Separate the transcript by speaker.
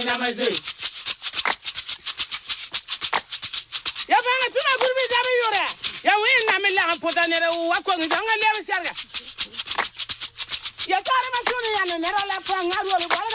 Speaker 1: namaze ya bana tuna gurbi zabe yore ya wi na mi la potanere wa ko ngi nga lebe serga ya kare ma tuni ya ne nera la pa ngaru